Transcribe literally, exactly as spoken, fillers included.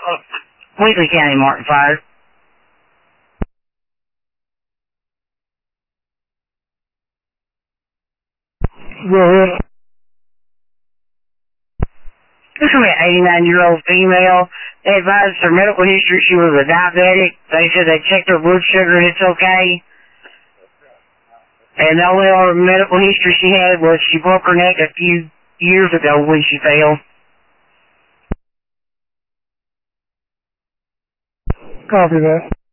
Wheatley County, Martin Fire. Go ahead. This is an eighty-nine-year-old female. They advised her medical history. She was a diabetic. They said they checked her blood sugar and it's okay. And the only other medical history she had was she broke her neck a few years ago when she fell. Copy that.